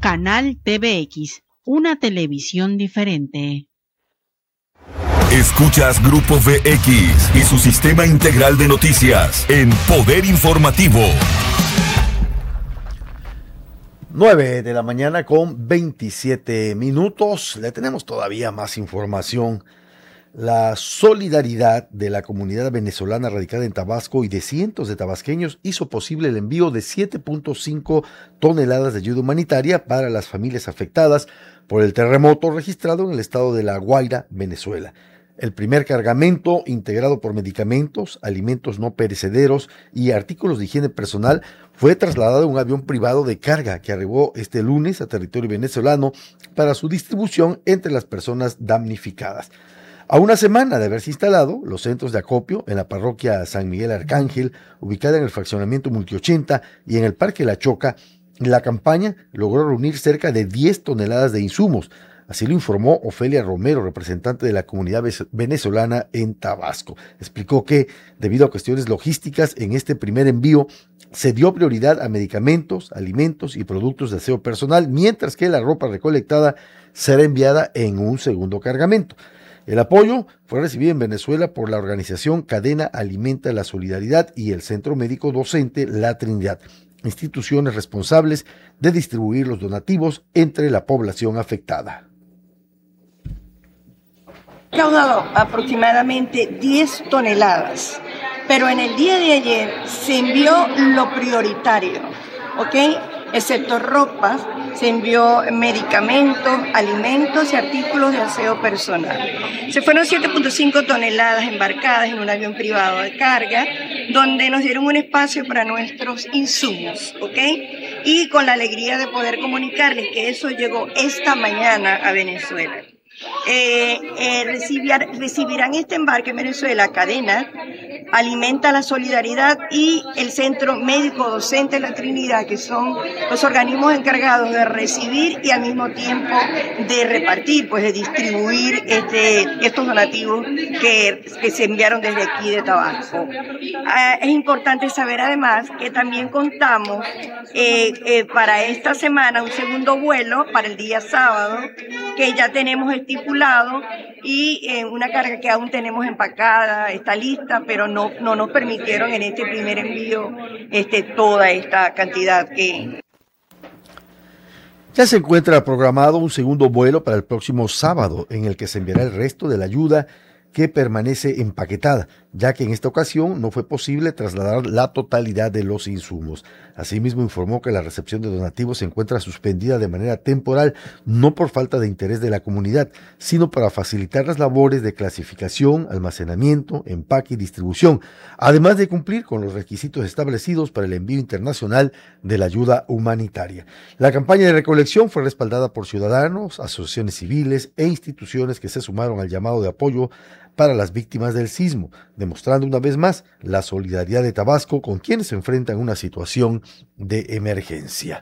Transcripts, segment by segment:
Canal TVX, una televisión diferente. Escuchas Grupo VX y su sistema integral de noticias en Poder Informativo. 9 de la mañana con 27 minutos. Le tenemos todavía más información. La solidaridad de la comunidad venezolana radicada en Tabasco y de cientos de tabasqueños hizo posible el envío de 7.5 toneladas de ayuda humanitaria para las familias afectadas por el terremoto registrado en el estado de La Guaira, Venezuela. El primer cargamento, integrado por medicamentos, alimentos no perecederos y artículos de higiene personal, fue trasladado en un avión privado de carga que arribó este lunes a territorio venezolano para su distribución entre las personas damnificadas. A una semana de haberse instalado los centros de acopio en la parroquia San Miguel Arcángel, ubicada en el fraccionamiento Multi-80 y en el Parque La Choca, la campaña logró reunir cerca de 10 toneladas de insumos. Así lo informó Ofelia Romero, representante de la comunidad venezolana en Tabasco. Explicó que, debido a cuestiones logísticas, en este primer envío se dio prioridad a medicamentos, alimentos y productos de aseo personal, mientras que la ropa recolectada será enviada en un segundo cargamento. El apoyo fue recibido en Venezuela por la organización Cadena Alimenta la Solidaridad y el Centro Médico Docente La Trinidad, instituciones responsables de distribuir los donativos entre la población afectada. Recaudado aproximadamente 10 toneladas, pero en el día de ayer se envió lo prioritario, ¿ok? Excepto ropa, se envió medicamentos, alimentos y artículos de aseo personal. Se fueron 7.5 toneladas embarcadas en un avión privado de carga, donde nos dieron un espacio para nuestros insumos, ¿ok? Y con la alegría de poder comunicarles que eso llegó esta mañana a Venezuela. Recibirán este embarque en Venezuela Cadena Alimenta la Solidaridad y el Centro Médico Docente La Trinidad, que son los organismos encargados de recibir y al mismo tiempo de repartir, pues de distribuir estos donativos que se enviaron desde aquí de Tabasco. Es importante saber además que también contamos para esta semana un segundo vuelo para el día sábado, que ya tenemos estipulado, y una carga que aún tenemos empacada, está lista, pero no nos permitieron en este primer envío toda esta cantidad que... Ya se encuentra programado un segundo vuelo para el próximo sábado, en el que se enviará el resto de la ayuda que permanece empaquetada, ya que en esta ocasión no fue posible trasladar la totalidad de los insumos. Asimismo, informó que la recepción de donativos se encuentra suspendida de manera temporal, no por falta de interés de la comunidad, sino para facilitar las labores de clasificación, almacenamiento, empaque y distribución, además de cumplir con los requisitos establecidos para el envío internacional de la ayuda humanitaria. La campaña de recolección fue respaldada por ciudadanos, asociaciones civiles e instituciones que se sumaron al llamado de apoyo para las víctimas del sismo, demostrando una vez más la solidaridad de Tabasco con quienes se enfrentan a una situación de emergencia.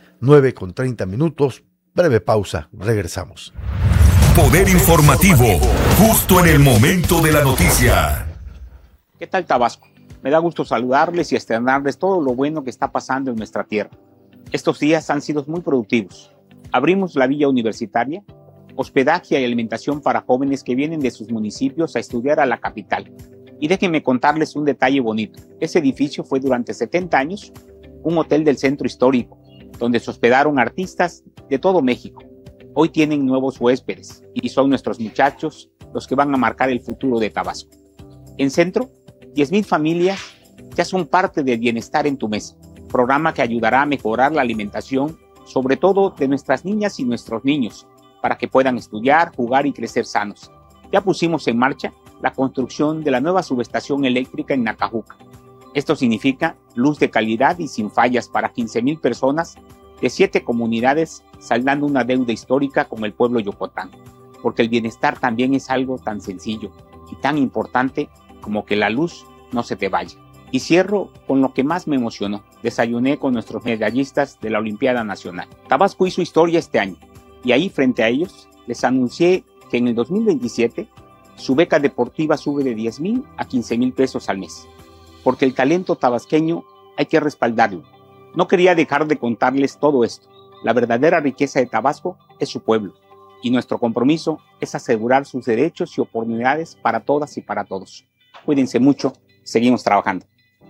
9:30, breve pausa, regresamos. Poder Informativo, justo en el momento de la noticia. ¿Qué tal, Tabasco? Me da gusto saludarles y externarles todo lo bueno que está pasando en nuestra tierra. Estos días han sido muy productivos. Abrimos la Villa Universitaria, hospedaje y alimentación para jóvenes que vienen de sus municipios a estudiar a la capital. Y déjenme contarles un detalle bonito. Ese edificio fue durante 70 años un hotel del centro histórico, donde se hospedaron artistas de todo México. Hoy tienen nuevos huéspedes y son nuestros muchachos los que van a marcar el futuro de Tabasco. En Centro, 10,000 familias ya son parte del Bienestar en tu Mesa, programa que ayudará a mejorar la alimentación, sobre todo de nuestras niñas y nuestros niños, para que puedan estudiar, jugar y crecer sanos. Ya pusimos en marcha la construcción de la nueva subestación eléctrica en Nacajuca. Esto significa luz de calidad y sin fallas para 15,000 personas de 7 comunidades, saldando una deuda histórica con el pueblo yocotano, porque el bienestar también es algo tan sencillo y tan importante como que la luz no se te vaya. Y cierro con lo que más me emocionó. Desayuné con nuestros medallistas de la Olimpiada Nacional. Tabasco hizo historia este año, y ahí frente a ellos les anuncié que en el 2027 su beca deportiva sube de 10,000 a 15,000 pesos al mes, porque el talento tabasqueño hay que respaldarlo. No quería dejar de contarles todo esto, La verdadera riqueza de Tabasco es su pueblo, y nuestro compromiso es asegurar sus derechos y oportunidades para todas y para todos. Cuídense mucho, seguimos trabajando.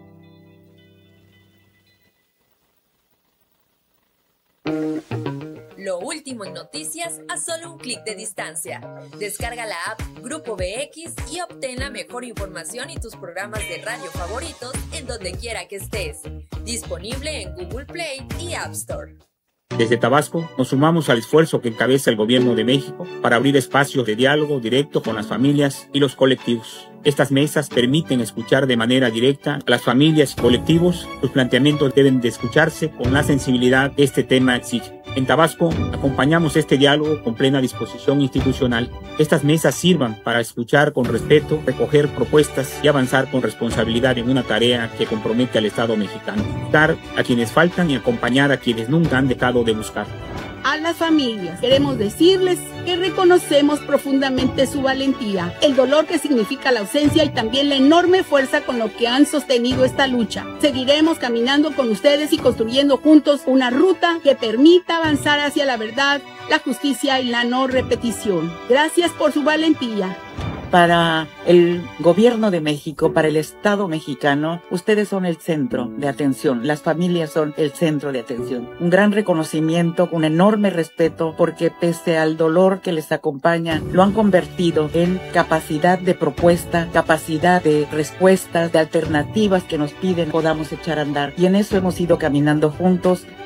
Lo último en noticias a solo un clic de distancia. Descarga la app Grupo BX y obtén la mejor información y tus programas de radio favoritos en donde quiera que estés. Disponible en Google Play y App Store. Desde Tabasco nos sumamos al esfuerzo que encabeza el Gobierno de México para abrir espacios de diálogo directo con las familias y los colectivos. Estas mesas permiten escuchar de manera directa a las familias y colectivos. Sus planteamientos deben de escucharse con la sensibilidad que este tema exige. En Tabasco acompañamos este diálogo con plena disposición institucional. Estas mesas sirvan para escuchar con respeto, recoger propuestas y avanzar con responsabilidad en una tarea que compromete al Estado mexicano. Buscar a quienes faltan y acompañar a quienes nunca han dejado de buscar. A las familias queremos decirles que reconocemos profundamente su valentía, el dolor que significa la ausencia y también la enorme fuerza con lo que han sostenido esta lucha. Seguiremos caminando con ustedes y construyendo juntos una ruta que permita avanzar hacia la verdad, la justicia y la no repetición. Gracias por su valentía. Para el Gobierno de México, para el Estado mexicano, ustedes son el centro de atención, las familias son el centro de atención. Un gran reconocimiento, un enorme respeto, porque pese al dolor que les acompaña, lo han convertido en capacidad de propuesta, capacidad de respuestas, de alternativas que nos piden podamos echar a andar. Y en eso hemos ido caminando juntos